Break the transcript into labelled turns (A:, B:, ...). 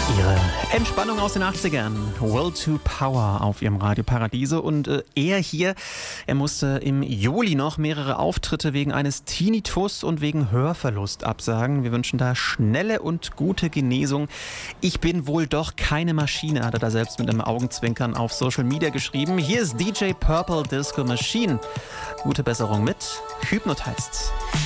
A: Ihre Entspannung aus den 80ern. Will to Power auf Ihrem Radio Paradiso. Und er musste im Juli noch mehrere Auftritte wegen eines Tinnitus und wegen Hörverlust absagen. Wir wünschen da schnelle und gute Genesung. Ich bin wohl doch keine Maschine, hat er da selbst mit einem Augenzwinkern auf Social Media geschrieben. Hier ist DJ Purple Disco Machine. Gute Besserung mit Hypnotized.